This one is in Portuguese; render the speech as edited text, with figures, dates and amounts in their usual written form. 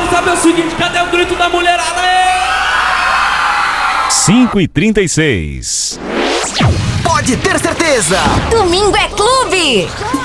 quero saber o seguinte, cadê o grito da mulherada aí? 5h36. Pode ter certeza. Domingo é clube.